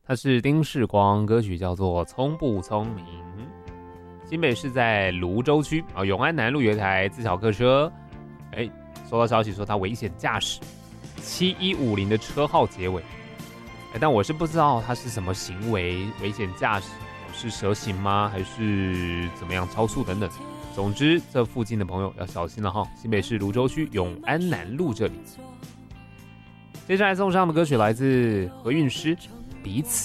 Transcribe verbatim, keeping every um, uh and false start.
它是丁世光，歌曲叫做《聪不聪明》。新北市在芦洲区啊，永安南路有一台自小客车，哎，收到消息说它危险驾驶，七一五零的车号结尾，哎，但我是不知道它是什么行为，危险驾驶是蛇行吗，还是怎么样超速等等。总之，这附近的朋友要小心了哈。新北市芦洲区永安南路这里。接下来送上的歌曲来自何韵诗，《彼此》。